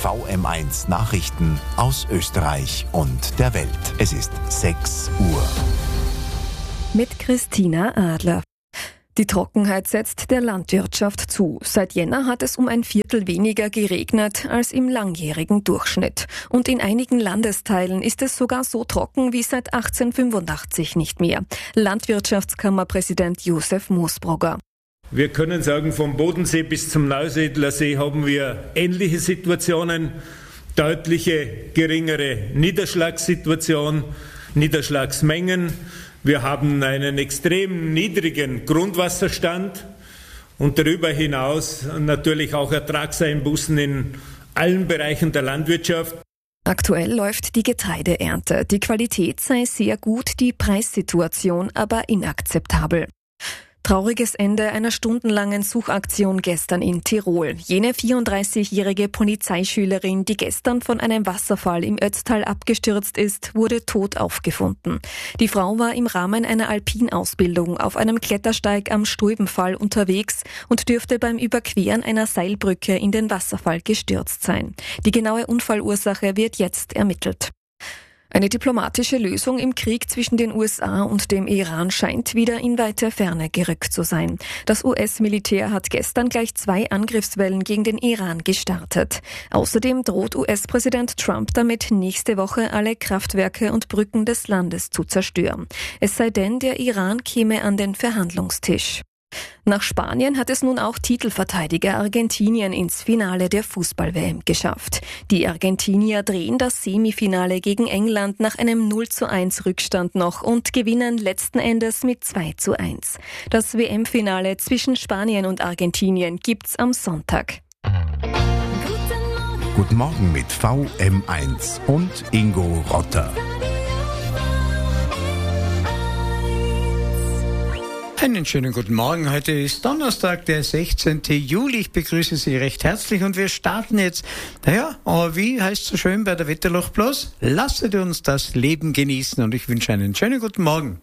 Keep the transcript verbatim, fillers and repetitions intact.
V M eins Nachrichten aus Österreich und der Welt. Es ist sechs Uhr. Mit Christina Adler. Die Trockenheit setzt der Landwirtschaft zu. Seit Jänner hat es um ein Viertel weniger geregnet als im langjährigen Durchschnitt. Und in einigen Landesteilen ist es sogar so trocken wie seit achtzehnhundertfünfundachtzig nicht mehr. Landwirtschaftskammerpräsident Josef Moosbrugger. Wir können sagen, vom Bodensee bis zum Neusiedler See haben wir ähnliche Situationen, deutliche geringere Niederschlagssituation, Niederschlagsmengen. Wir haben einen extrem niedrigen Grundwasserstand und darüber hinaus natürlich auch Ertragseinbußen in allen Bereichen der Landwirtschaft. Aktuell läuft die Getreideernte. Die Qualität sei sehr gut, die Preissituation aber inakzeptabel. Trauriges Ende einer stundenlangen Suchaktion gestern in Tirol. Jene vierunddreißigjährige Polizeischülerin, die gestern von einem Wasserfall im Ötztal abgestürzt ist, wurde tot aufgefunden. Die Frau war im Rahmen einer Alpinausbildung auf einem Klettersteig am Stulbenfall unterwegs und dürfte beim Überqueren einer Seilbrücke in den Wasserfall gestürzt sein. Die genaue Unfallursache wird jetzt ermittelt. Eine diplomatische Lösung im Krieg zwischen den U S A und dem Iran scheint wieder in weite Ferne gerückt zu sein. Das U S-Militär hat gestern gleich zwei Angriffswellen gegen den Iran gestartet. Außerdem droht U S-Präsident Trump damit, nächste Woche alle Kraftwerke und Brücken des Landes zu zerstören. Es sei denn, der Iran käme an den Verhandlungstisch. Nach Spanien hat es nun auch Titelverteidiger Argentinien ins Finale der Fußball-W M geschafft. Die Argentinier drehen das Semifinale gegen England nach einem null zu eins Rückstand noch und gewinnen letzten Endes mit zwei zu eins. Das W M-Finale zwischen Spanien und Argentinien gibt's am Sonntag. Guten Morgen mit V M eins und Ingo Rotter. Einen schönen guten Morgen. Heute ist Donnerstag, der sechzehnten Juli. Ich begrüße Sie recht herzlich und wir starten jetzt. Naja, aber wie heißt so schön bei der Wetterloch bloß? Lasset uns das Leben genießen und ich wünsche einen schönen guten Morgen.